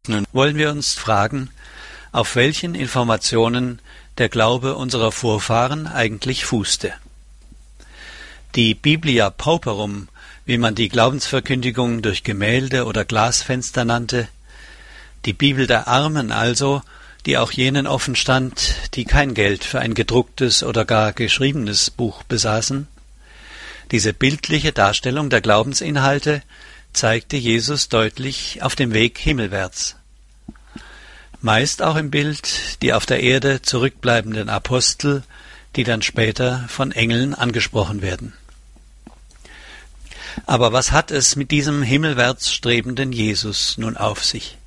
Nun wollen wir uns fragen, auf welchen Informationen der Glaube unserer Vorfahren eigentlich fußte. Die Biblia Pauperum, wie man die Glaubensverkündigung durch Gemälde oder Glasfenster nannte, die Bibel der Armen also, die auch jenen offen stand, die kein Geld für ein gedrucktes oder gar geschriebenes Buch besaßen. Diese bildliche Darstellung der Glaubensinhalte zeigte Jesus deutlich auf dem Weg himmelwärts. Meist auch im Bild die auf der Erde zurückbleibenden Apostel, die dann später von Engeln angesprochen werden. Aber was hat es mit diesem himmelwärts strebenden Jesus nun auf sich?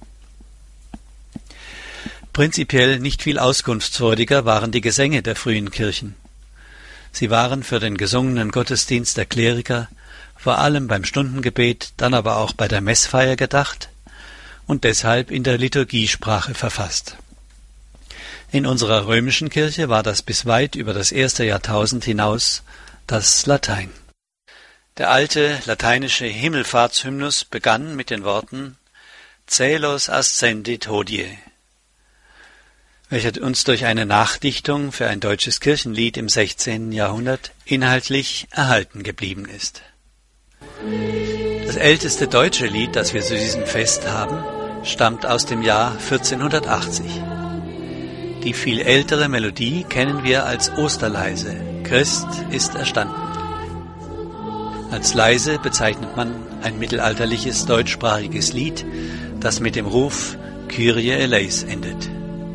Prinzipiell nicht viel auskunftsfreudiger waren die Gesänge der frühen Kirchen. Sie waren für den gesungenen Gottesdienst der Kleriker, vor allem beim Stundengebet, dann aber auch bei der Messfeier gedacht und deshalb in der Liturgiesprache verfasst. In unserer römischen Kirche war das bis weit über das 1. Jahrtausend hinaus das Latein. Der alte lateinische Himmelfahrtshymnus begann mit den Worten Caelos ascendit hodie, welcher uns durch eine Nachdichtung für ein deutsches Kirchenlied im 16. Jahrhundert inhaltlich erhalten geblieben ist. Das älteste deutsche Lied, das wir zu diesem Fest haben, stammt aus dem Jahr 1480. Die viel ältere Melodie kennen wir als Osterleise. Christ ist erstanden. Als Leise bezeichnet man ein mittelalterliches deutschsprachiges Lied, das mit dem Ruf Kyrie eleison endet.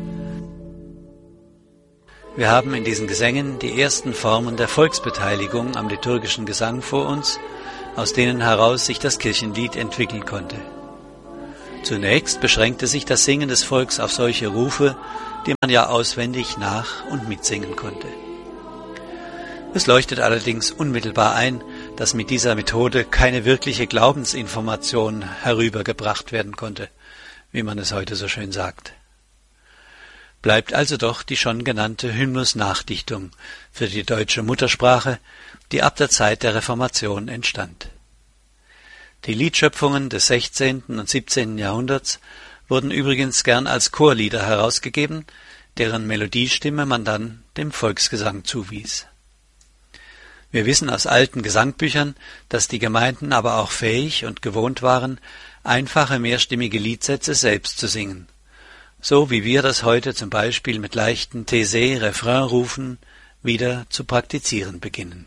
Wir haben in diesen Gesängen die ersten Formen der Volksbeteiligung am liturgischen Gesang vor uns, aus denen heraus sich das Kirchenlied entwickeln konnte. Zunächst beschränkte sich das Singen des Volks auf solche Rufe, die man ja auswendig nach- und mitsingen konnte. Es leuchtet allerdings unmittelbar ein, dass mit dieser Methode keine wirkliche Glaubensinformation herübergebracht werden konnte, wie man es heute so schön sagt. Bleibt also doch die schon genannte Hymnus-Nachdichtung für die deutsche Muttersprache, die ab der Zeit der Reformation entstand. Die Liedschöpfungen des 16. und 17. Jahrhunderts wurden übrigens gern als Chorlieder herausgegeben, deren Melodiestimme man dann dem Volksgesang zuwies. Wir wissen aus alten Gesangbüchern, dass die Gemeinden aber auch fähig und gewohnt waren, einfache mehrstimmige Liedsätze selbst zu singen, so wie wir das heute zum Beispiel mit leichten Taizé-Refrainrufen wieder zu praktizieren beginnen.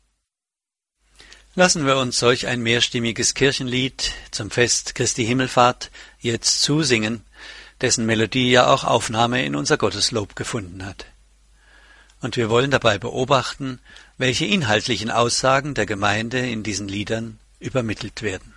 Lassen wir uns solch ein mehrstimmiges Kirchenlied zum Fest Christi Himmelfahrt jetzt zusingen, dessen Melodie ja auch Aufnahme in unser Gotteslob gefunden hat. Und wir wollen dabei beobachten, welche inhaltlichen Aussagen der Gemeinde in diesen Liedern übermittelt werden.